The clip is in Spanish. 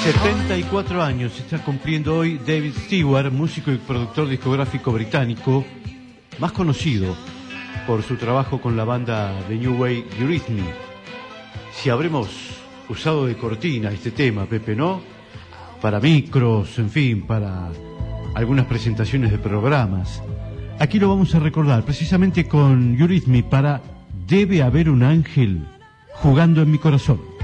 74 años está cumpliendo hoy David Stewart, músico y productor discográfico británico, más conocido por su trabajo con la banda de New Wave Eurythmy. Si habremos usado de cortina este tema, Pepe, ¿no? Para micros, en fin, para algunas presentaciones de programas. Aquí lo vamos a recordar precisamente con Eurythmy para Debe haber un ángel jugando en mi corazón.